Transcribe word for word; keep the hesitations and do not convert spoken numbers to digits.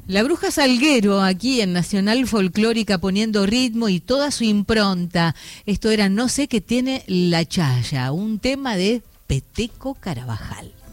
La Bruja Salguero, aquí en Nacional Folclórica, poniendo ritmo y toda su impronta. Esto era No sé qué tiene la chaya, un tema de Peteco Carabajal.